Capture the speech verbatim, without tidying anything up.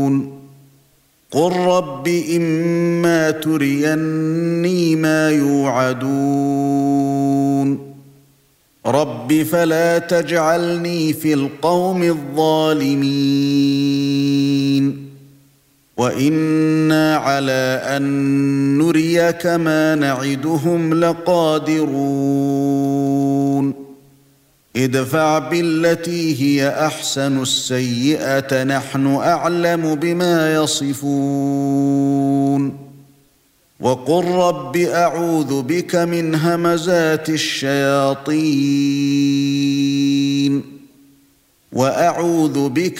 قُل رَّبِّ إِمَّا تُرِيَنِّي مَا يُوعَدُونَ رَبِّ فَلَا تَجْعَلْنِي فِي الْقَوْمِ الظَّالِمِينَ وَإِنَّا عَلَى أَن نُّرِيَكَ مَا نَعِدُهُمْ لَقَادِرُونَ ادْفَعْ بِالَّتِي هِيَ أَحْسَنُ السَّيِّئَةَ نَحْنُ أَعْلَمُ بِمَا يَصِفُونَ وَقُل رَّبِّ أَعُوذُ بِكَ مِنْ هَمَزَاتِ الشَّيَاطِينِ وَأَعُوذُ بِكَ